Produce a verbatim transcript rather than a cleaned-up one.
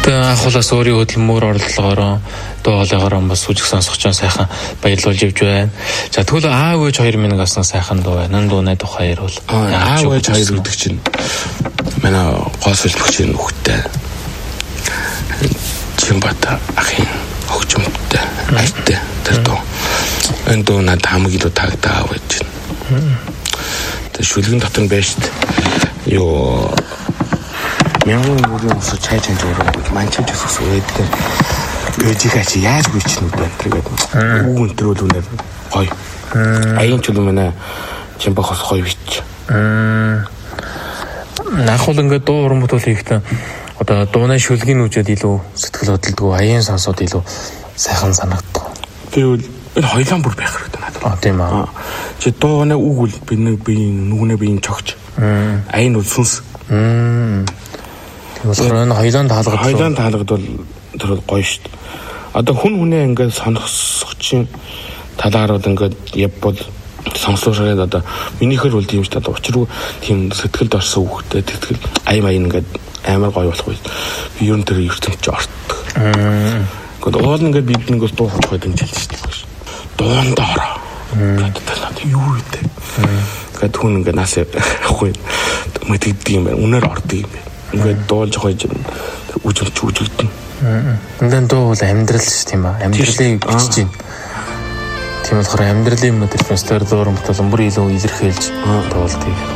Тэгээ анхуулаас өөрийн хөдөлмөр оролдлогоороо дуу хоолойгоор бас үжиг сонсох ч сайхан баярлуулж явж байна. За тэгвэл аав ээж хоёр минь гасан сайхан дуу байна. Нан дуунай тухай ярил. Аав ээж хоёр гэдэг чинь манай гоос хэлбэгчийн хүүхдтэй. Чимбата ахын хөгжмөнтэй айтай тэр дуу. Энэ дуу надад хамгийн илүү таагдаа авч байна. Тэр шүлгэн дотор нь байж юу мянган бүрийн ус чай чанж өөрөө манчаж ус өөдгөө гөөжих ачи яаж бичнэ үү гэдэг. Үг өнтер бол үнээр гоё. Аян ч юм байна. Чимбахос гоё бич. Нахвал ингээд дуу уран бүтээл хийхдээ одоо дууны шүлгийн үжид илүү сэтгэл хөдлөлтгүй аян сонсоод илүү сайхан санагддаг. Тэгвэл энэ хоёлаа бүр байх хэрэгтэй надад. А тийм аа. Чи дууны үг үл би би нүгнээ би чогч. Аян бол сүнс. Тэгэхээр энэ хоёлаа таалгад хоёлаа таалгад бол тэр гоё шүү дээ. Одоо хүн хүнээ ингээд сонсохчин талаар бол ингээд явбал сонслоошраад одоо минийхэр бол тийм шүү дээ. Учир тийм сэтгэлд орсон үгтэй тэтгэл аян аян ингээд амар гоё болохгүй. Би ер нь тэр ертөнцөд ортдог. Гэхдээ уул ингээд бид нэг дуу хож байдаг юм хэлж шүү дээ. Дуунд ороо. Гэдэг нь юу вэ? Гэхдээ хүн ингээд нас явахгүй. Мэддэг юм байна. Үнээр ордог юм байна. Ингээд дуулж хойж үжигч үжигдэн. Эндэн дуу бол амьдрал шүү тийм аа. Амьдралыг бичиж байна. Тийм болохоор амьдралын юмнууд ирсэн стер дуур мөтөл бүр илүү илэрхийлж дуулдаг.